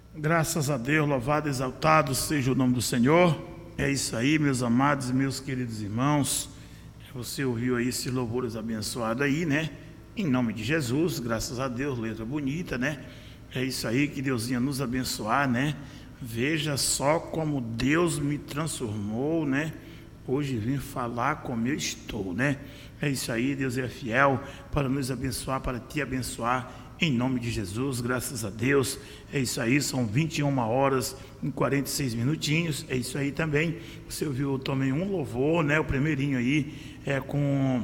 Graças a Deus, louvado, exaltado seja o nome do Senhor. É isso aí, meus amados e meus queridos irmãos. Você ouviu aí esses louvores abençoados aí, né? Em nome de Jesus, graças a Deus, letra bonita, né? É isso aí, que Deus venha nos abençoar, né? Veja só como Deus me transformou, né? Hoje vim falar como eu estou, né? É isso aí, Deus é fiel para nos abençoar, para te abençoar. Em nome de Jesus, graças a Deus. É isso aí, são 21 horas e 46 minutinhos. É isso aí também. Você ouviu também um louvor, né? O primeirinho aí é com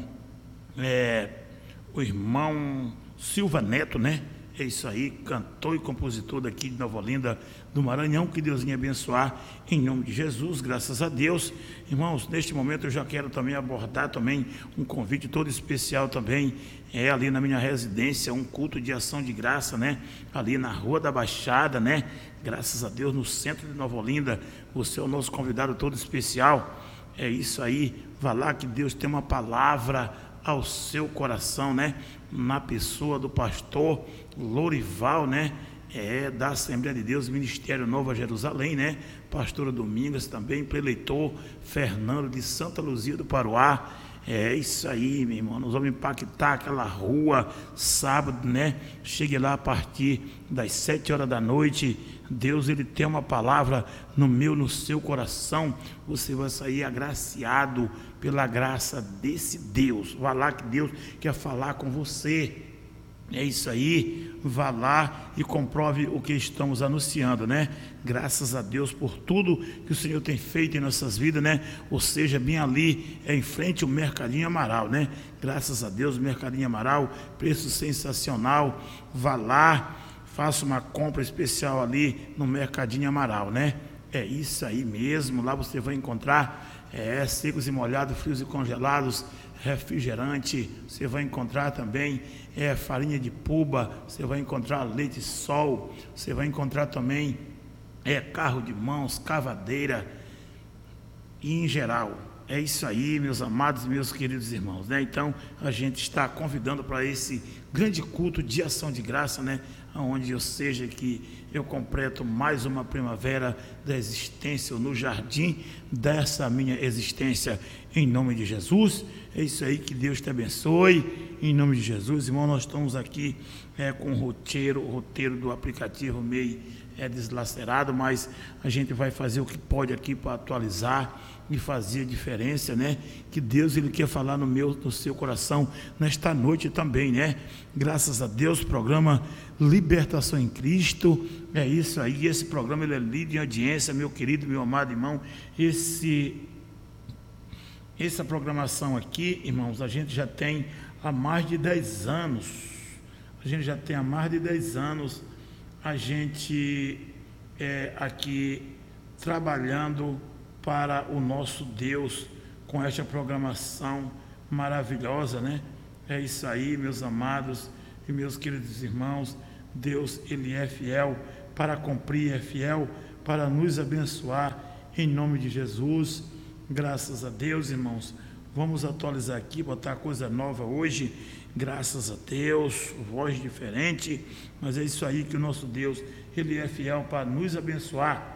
o irmão Silva Neto, né? É isso aí, cantor e compositor daqui de Nova Olinda do Maranhão. Que Deus venha abençoar em nome de Jesus, graças a Deus. Irmãos, neste momento eu já quero também abordar também um convite todo especial também, ali na minha residência, um culto de ação de graça, né? Ali na Rua da Baixada, né? Graças a Deus, no centro de Nova Olinda. Você é o nosso convidado todo especial. É isso aí, vá lá que Deus tem uma palavra ao seu coração, né? Na pessoa do pastor Lorival, né? Da Assembleia de Deus, Ministério Nova Jerusalém, né? Pastora Domingas também, preleitor Fernando de Santa Luzia do Paruá. É isso aí, meu irmão. Nós vamos impactar aquela rua sábado, né? Chegue lá a partir das 7 horas da noite. Deus, ele tem uma palavra no seu coração. Você vai sair agraciado pela graça desse Deus. Vá lá que Deus quer falar com você. É isso aí, vá lá e comprove o que estamos anunciando, né? Graças a Deus por tudo que o Senhor tem feito em nossas vidas, né? Ou seja, bem ali, em frente ao Mercadinho Amaral, né? Graças a Deus, Mercadinho Amaral, preço sensacional. Vá lá, faça uma compra especial ali no Mercadinho Amaral, né? É isso aí mesmo, lá você vai encontrar secos e molhados, frios e congelados, refrigerante, você vai encontrar também farinha de puba, você vai encontrar leite sol, você vai encontrar também carro de mãos, cavadeira e em geral. É isso aí, meus amados e meus queridos irmãos, né? Então, a gente está convidando para esse grande culto de ação de graça, né? Onde eu seja que eu completo mais uma primavera da existência, no jardim dessa minha existência, em nome de Jesus. É isso aí, que Deus te abençoe, em nome de Jesus. Irmão, nós estamos aqui com o roteiro do aplicativo meio deslacerado, mas a gente vai fazer o que pode aqui para atualizar e fazer a diferença, né? Que Deus, ele quer falar no seu coração nesta noite também, né? Graças a Deus, programa Libertação em Cristo, é isso aí. Esse programa, ele é líder em audiência, meu querido, meu amado irmão. Essa programação aqui, irmãos, a gente já tem há mais de 10 anos. A gente aqui trabalhando para o nosso Deus com esta programação maravilhosa, né? É isso aí, meus amados e meus queridos irmãos. Deus, ele é fiel para cumprir, é fiel para nos abençoar, em nome de Jesus. Graças a Deus, irmãos. Vamos atualizar aqui, botar coisa nova hoje. Graças a Deus, voz diferente, mas é isso aí, que o nosso Deus, ele é fiel para nos abençoar.